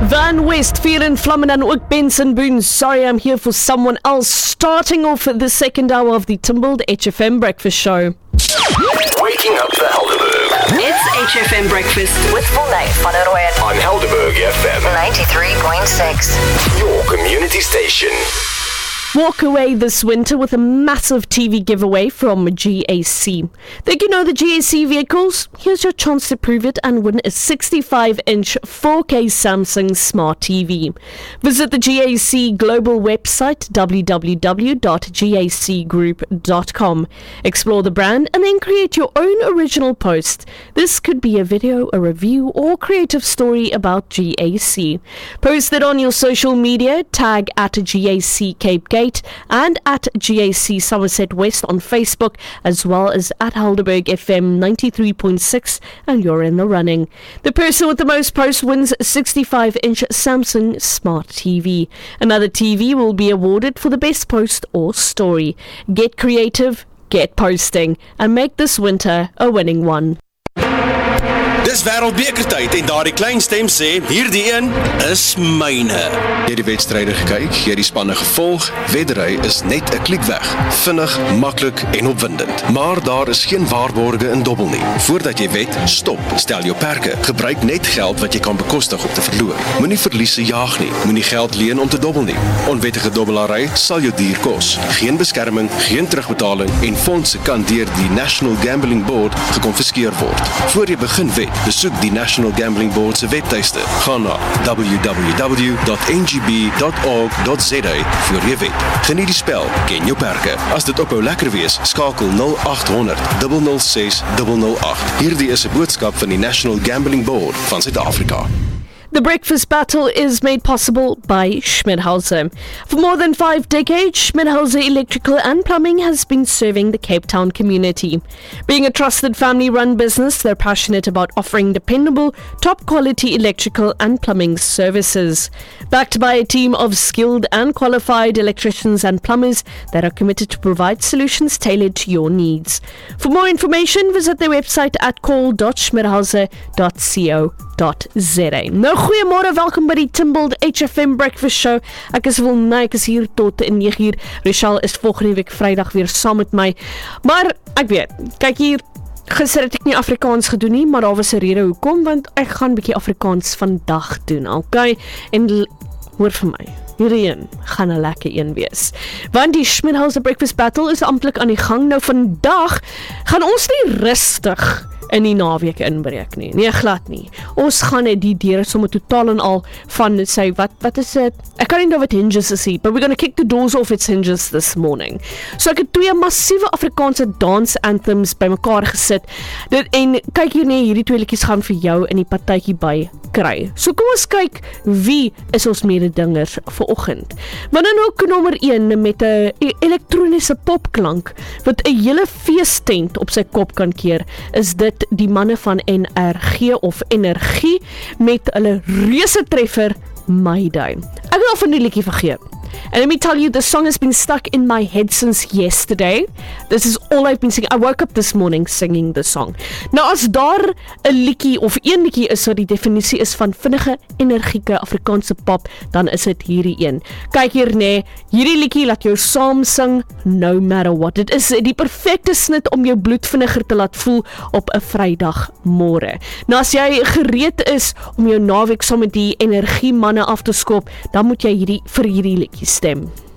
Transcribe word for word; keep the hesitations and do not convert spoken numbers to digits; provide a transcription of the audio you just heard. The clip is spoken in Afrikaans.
Van West, Fear and Vlammen en ook Benson Boone. Sorry, I'm here for someone else. Starting off the second hour of the Timbled H F M Breakfast Show. Waking up the Helderberg. It's H F M Breakfast with Volney van der Rooyen On Helderberg F M ninety-three point six. Your community station. Walk away this winter with a massive T V giveaway from G A C. Think you know the G A C vehicles? Here's your chance to prove it and win a sixty-five inch four K Samsung Smart T V. Visit the G A C global website w w w dot g a c group dot com. Explore the brand and then create your own original post. This could be a video, a review, or creative story about G A C. Post it on your social media, tag at G A C Cape Gate and at G A C Somerset West on Facebook, as well as at Helderberg F M ninety-three point six, and you're in the running. The person with the most posts wins a sixty-five inch Samsung Smart T V. Another T V will be awarded for the best post or story. Get creative, get posting, and make this winter a winning one. Dis wêreldbekertyd en daardie klein stem sê, hierdie een is myne. Jy het die wedstryde gekyk, jy het die spanne gevolg, weddery is net 'n klik weg. Vinnig, maklik en opwindend. Maar daar is geen waarborge in dobbel nie. Voordat jy wed, stop, stel jou perke. Gebruik net geld wat jy kan bekostig om te verloor. Moenie verliese jaag nie. Moenie geld leen om te dobbel nie. Onwettige dobbelary sal jou duur kos. Geen beskerming, geen terugbetaling en fondse kan deur die National Gambling Board gekonfiskeer word. Voor jy begin wed, besoek die National Gambling Board se webtuiste. Gaan na w w w dot n g b dot org dot z a vir jy wed. Geniet die spel, ken jou perke. As dit ophou lekker wees, skakel nul agt honderd nul nul ses nul nul agt. Hierdie is 'n boodskap van die National Gambling Board van Suid-Afrika. The Breakfast Battle is made possible by Schmidhauser. For more than five decades, Schmidhauser Electrical and Plumbing has been serving the Cape Town community. Being a trusted family-run business, they're passionate about offering dependable, top-quality electrical and plumbing services. Backed by a team of skilled and qualified electricians and plumbers that are committed to provide solutions tailored to your needs. For more information, visit their website at call dot schmidhauser dot co dot z a. Nou, goeiemôre, welkom by die Timbled H F M Breakfast Show. Ek is Volney, ek is hier tot nege uur. Richelle is volgende week Vrydag weer saam met my. Maar ek weet, kyk hier, gister het ek nie Afrikaans gedoen nie, maar daar was 'n rede hoekom, want ek gaan bietjie Afrikaans vandag doen, okay? En l- hoor vir my, hierdie een gaan 'n lekker een wees. Want die Schmidhauser Breakfast Battle is amptelik aan die gang. Nou vandag gaan ons nie rustig in die naweek inbreek nie. Nee, glad nie. Ons gaan net die deure sommer totaal en al van sê, wat, wat is dit? Ek kan nie nou wat hinges is hier, but we're gonna kick the doors off its hinges this morning. So ek het twee massiewe Afrikaanse dance anthems bymekaar gesit. Dit, en kyk hier nee, hierdie twee liedjies gaan vir jou in die partytjie by kry. So kom ons kyk, wie is ons mededingers vir oggend? Maar dan ook nommer een met 'n elektroniese popklank, wat 'n hele feestent op sy kop kan keer, is dit die manne van N R G of Energie met hulle reuse treffer My Day. Ek wil al van die liedjie vergeet. And let me tell you, the song has been stuck in my head since yesterday. This is all I've been singing. I woke up this morning singing the song. Nou as daar 'n liedjie of een liedjie is wat die definisie is van vinnige, energieke Afrikaanse pop, dan is dit hierdie een. Kyk hier nee, hierdie liedjie laat jou saam sing no matter what. Dit is die perfekte snit om jou bloed vinniger te laat voel op 'n Vrydagmôre. Nou as jy gereed is om jou naweek saam met die energiemanne af te skop, dan moet jy hierdie vir hierdie liedjie stem.